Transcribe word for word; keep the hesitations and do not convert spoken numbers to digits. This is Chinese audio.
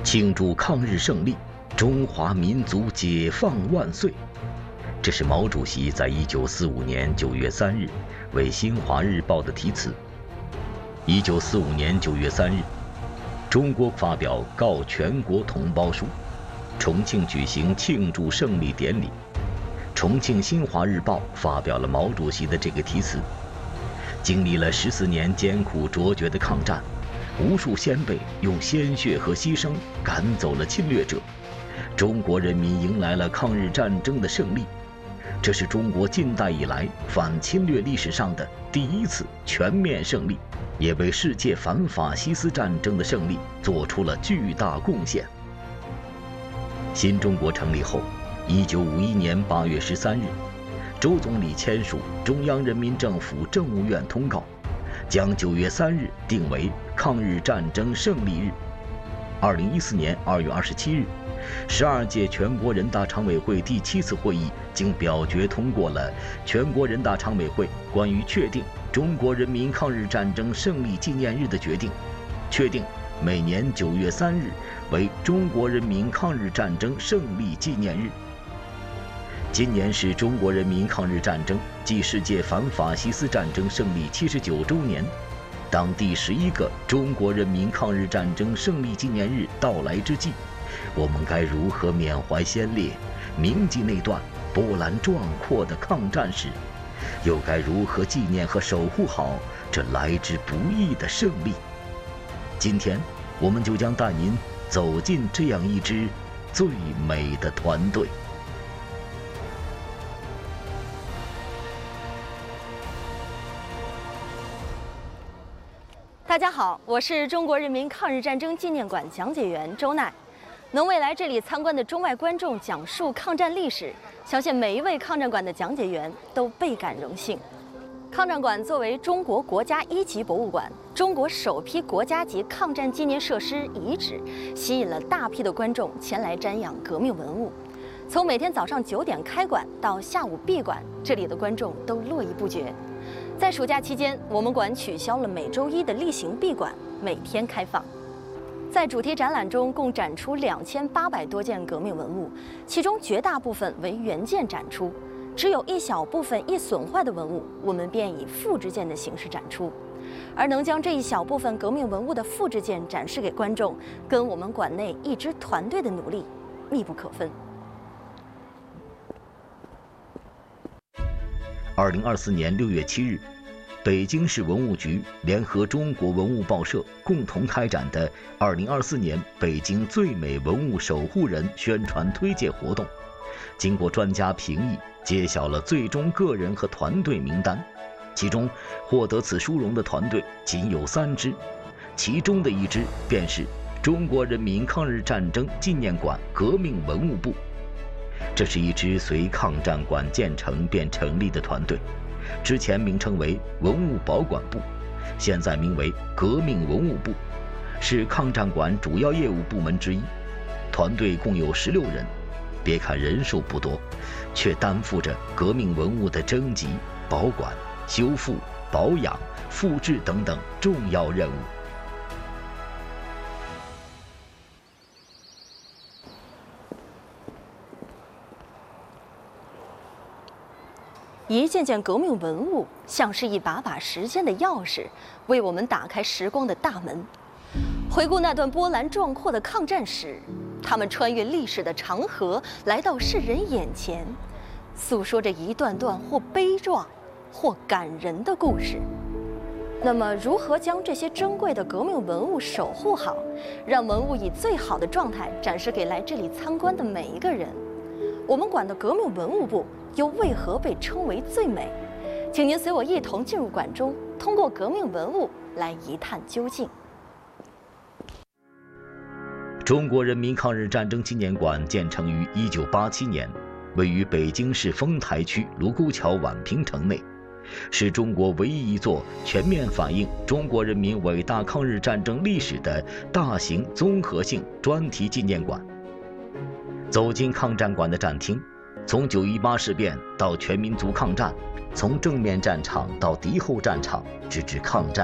庆祝抗日胜利，中华民族解放万岁。这是毛主席在一九四五年九月三日为《新华日报》的题词。一九四五年九月三日，中国发表《告全国同胞书》，重庆举行庆祝胜利典礼。重庆《新华日报》发表了毛主席的这个题词。经历了十四年艰苦卓绝的抗战，无数先辈用鲜血和牺牲赶走了侵略者，中国人民迎来了抗日战争的胜利。这是中国近代以来反侵略历史上的第一次全面胜利，也为世界反法西斯战争的胜利做出了巨大贡献。新中国成立后，一九五一年八月十三日，周总理签署中央人民政府政务院通告，将九月三日定为抗日战争胜利日。二零一四年二月二十七日，十二届全国人大常委会第七次会议经表决通过了全国人大常委会关于确定中国人民抗日战争胜利纪念日的决定，确定每年九月三日为中国人民抗日战争胜利纪念日。今年是中国人民抗日战争暨世界反法西斯战争胜利七十九周年。当第十一个中国人民抗日战争胜利纪念日到来之际，我们该如何缅怀先烈，铭记那段波澜壮阔的抗战史？又该如何纪念和守护好这来之不易的胜利？今天，我们就将带您走进这样一支最美的团队。 大家好，我是中国人民抗日战争纪念馆讲解员周奈。能为来这里参观的中外观众讲述抗战历史，相信每一位抗战馆的讲解员都倍感荣幸。抗战馆作为中国国家一级博物馆，中国首批国家级抗战纪念设施遗址，吸引了大批的观众前来瞻仰革命文物。从每天早上九点开馆到下午闭馆，这里的观众都络绎不绝。在暑假期间，我们馆取消了每周一的例行闭馆，每天开放。在主题展览中，共展出两千八百多件革命文物，其中绝大部分为原件展出，只有一小部分易损坏的文物，我们便以复制件的形式展出。而能将这一小部分革命文物的复制件展示给观众，跟我们馆内一支团队的努力密不可分。 二零二四年六月七日，北京市文物局联合中国文物报社共同开展的二零二四年北京最美文物守护人宣传推介活动，经过专家评议，揭晓了最终个人和团队名单。其中获得此殊荣的团队仅有三支，其中的一支便是中国人民抗日战争纪念馆革命文物部。这是一支随抗战馆建成便成立的团队，之前名称为文物保管部，现在名为革命文物部，是抗战馆主要业务部门之一。团队共有十六人，别看人数不多，却担负着革命文物的征集、保管、修复、保养、复制等等重要任务。 一件件革命文物像是一把把时间的钥匙，为我们打开时光的大门。回顾那段波澜壮阔的抗战史，他们穿越历史的长河，来到世人眼前，诉说着一段段或悲壮或感人的故事。那么，如何将这些珍贵的革命文物守护好，让文物以最好的状态展示给来这里参观的每一个人？我们馆的革命文物部又为何被称为最美？请您随我一同进入馆中，通过革命文物来一探究竟。 中国人民抗日战争纪念馆建成于一九八七年，位于北京市丰台区卢沟桥宛平城内，是中国唯一一座全面反映中国人民伟大抗日战争历史的大型综合性专题纪念馆。走进抗战馆的展厅，从九一八事变到全民族抗战，从正面战场到敌后战场，直至抗战